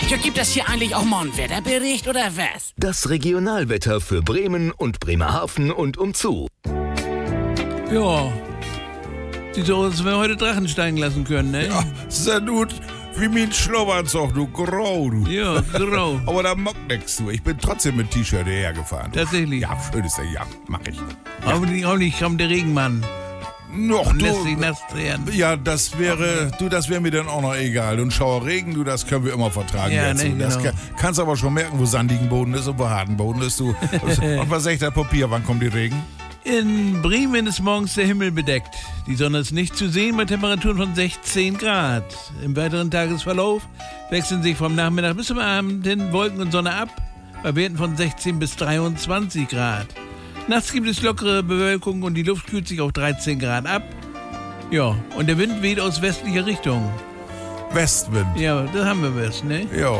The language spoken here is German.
Ja, gibt es hier eigentlich auch mal einen Wetterbericht oder was? Das Regionalwetter für Bremen und Bremerhaven und umzu. Ja. Sieht so aus, als wenn wir heute Drachen steigen lassen können, ne? Ja, sehr gut. Wie mein Schlummeranzug, du Grau, du. Ja, grau. Aber da mag nix, du. Ich bin trotzdem mit T-Shirt hierher gefahren. Tatsächlich. Ja, schön ist der, ja, mach ich. Hoffentlich kommt der Regenmann Noch, und lässt sich du. nass drehen. Ja, das wäre mir dann auch noch egal. Und Schauerregen, du, das können wir immer vertragen. Ja, jetzt, ne, du. Das genau. kannst aber schon merken, wo sandigen Boden ist und wo harten Boden ist, du. Und was sagt der Papier, wann kommt die Regen? In Bremen ist morgens der Himmel bedeckt. Die Sonne ist nicht zu sehen bei Temperaturen von 16 Grad. Im weiteren Tagesverlauf wechseln sich vom Nachmittag bis zum Abend hin Wolken und Sonne ab, bei Werten von 16 bis 23 Grad. Nachts gibt es lockere Bewölkung und die Luft kühlt sich auf 13 Grad ab. Ja, und der Wind weht aus westlicher Richtung. Westwind. Ja, das haben wir was, ne? Ja.